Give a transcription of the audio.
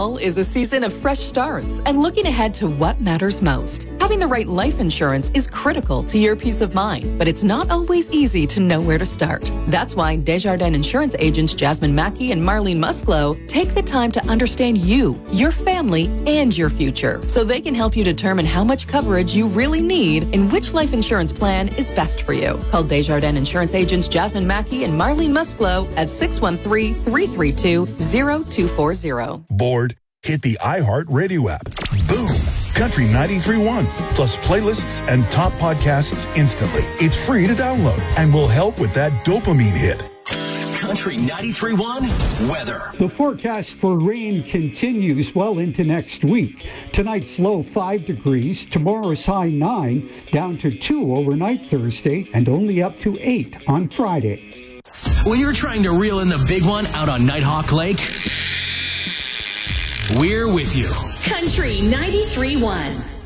Fall is a season of fresh starts and looking ahead to what matters most. Having the right life insurance is critical to your peace of mind, but it's not always easy to know where to start. That's why Desjardins Insurance agents Jasmine Mackey and Marlene Musclo take the time to understand you, your family, and your future, so they can help you determine how much coverage you really need and which life insurance plan is best for you. Call Desjardins Insurance agents Jasmine Mackey and Marlene Musclo at 613-332-0240. Bored? Hit the iHeart Radio app. Boom! Country 93.1, plus playlists and top podcasts instantly. It's free to download and will help with that dopamine hit. Country 93.1 weather. The forecast for rain continues well into next week. Tonight's low 5 degrees, tomorrow's high 9, down to 2 overnight Thursday, and only up to 8 on Friday. When you're trying to reel in the big one out on Nighthawk Lake, we're with you. Country 93.1.